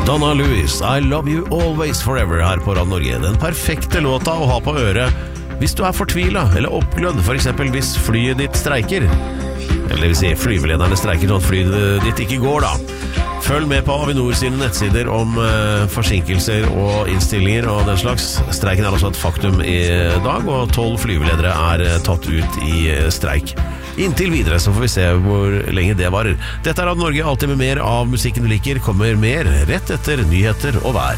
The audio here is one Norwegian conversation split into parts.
Donna Lewis, I Love You Always Forever her på Radio Norge. Den perfekte låta å ha på øret hvis du fortvilet eller oppglødd, for eksempel hvis flyet ditt streiker. Eller det vil si, flyvelederne streiker sånn at flyet ditt ikke går da. Følg med på Avinor sine nettsider om forsinkelser og innstillinger og den slags. Streiken også et faktum i dag, og 12 flyveledere tatt ut i streik. Inntil videre så får vi se hvor lenge det varer. Dette Radio Norge, alltid med mer av musikken du liker. Kommer mer rett etter nyheter og vær.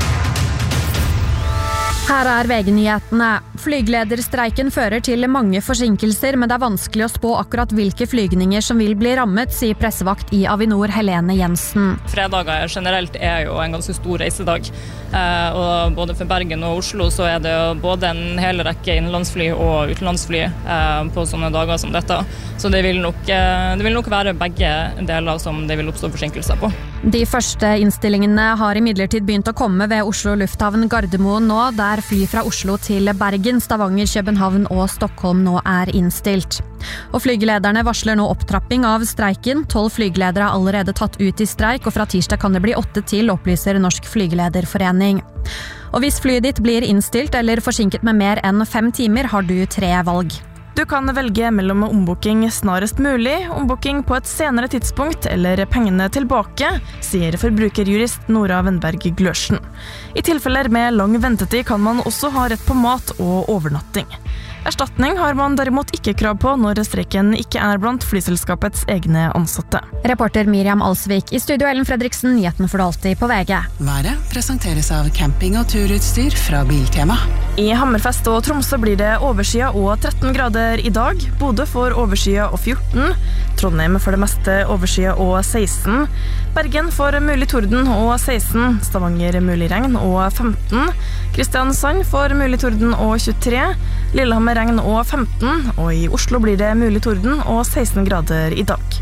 Her VG-nyhetene. Flyglederstreiken fører til mange forsinkelser, men det vanskelig å spå akkurat hvilke flygninger som vil bli rammet, sier pressevakt i Avinor Helene Jensen. Fredager generelt jo en ganske stor reisedag, og både for Bergen og Oslo så det både en hel rekke innenlandsfly og utenlandsfly på sånne dager som dette. Så det vil nok være begge deler som det vil oppstå forsinkelser på. De første innstillingene har imidlertid begynt å komme ved Oslo Lufthavn Gardermoen nå, der fly fra Oslo til Bergen, Stavanger, København og Stockholm nå innstilt. Og flygelederne varsler nå opptrapping av streiken. 12 flygeledere har allerede tatt ut i streik, og fra tirsdag kan det bli 8 til, opplyser Norsk Flygelederforening. Og hvis flyet ditt blir innstilt eller forsinket med mer enn 5 timer, har du 3 valg. Du kan velge mellom ombooking snarest mulig, ombooking på et senere tidspunkt eller pengene tilbake, sier forbrukerjurist Nora Wenberg Glørsen. I tilfeller med lang ventetid kan man også ha rett på mat og overnatting. Erstatning har man derimot ikke krav på når streiken ikke blant flyselskapets egne ansatte. Reporter Miriam Alsvik i studio, Ellen Fredriksen, nyheten for det alltid på VG. Været presenteres av camping- og turutstyr fra Biltema. I Hammerfest og Tromsø blir det overskya og 13 grader i dag. Bodø får overskya og 14. Trondheim for det meste overskya og 16. Bergen får mulig torden og 16. Stavanger mulig regn og 15. Kristiansand får mulig torden og 23. Lillehammer regn og 15. Og i Oslo blir det mulig torden og 16 grader i dag.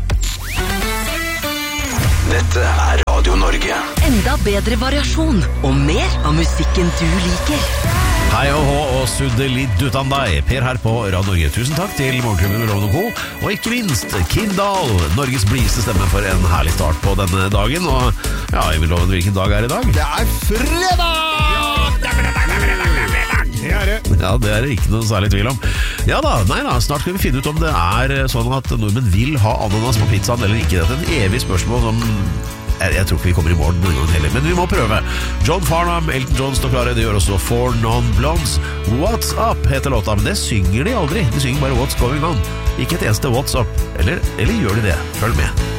Dette Radio Norge. Enda bedre variasjon og mer av musikken du liker. Hei og hå og suddelid utan deg. Per her på Radio Norge. Tusen takk til Morgenklubben med Loven & Co. Og ikke minst Kim Dahl, Norges blideste stemme for en herlig start på denne dagen. Og ja, jeg vil love hvilken dag i dag? Det fredag! Ja, det det ikke noe særlig tvil om. Ja da, nei da, snart skal vi finne ut om det sånn at nordmenn vil ha ananas på pizzaen eller ikke. Det en evig spørsmål som jeg tror ikke vi kommer i morgen noen gang heller, men vi må prøve. John Farnham, Elton John står klare, det gjør også Four Non-Blondes. What's Up heter låta, men det synger de aldri. De synger bare What's Going On. Ikke et eneste What's Up. Eller gjør de det? Følg med.